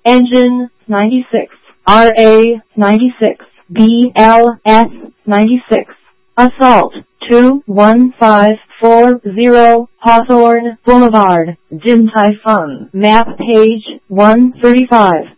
Engine 96, RA 96, BLS 96. Assault 21540 Hawthorne Boulevard, Din Tai Fung, map page 135.